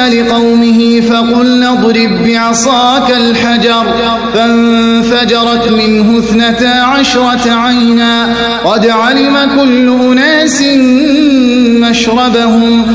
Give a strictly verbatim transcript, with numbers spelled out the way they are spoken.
لقومه فقلنا اضرب بعصاك الحجر فانفجرت منه اثنتا عشرة عينا قد علم كل أناس مشربهم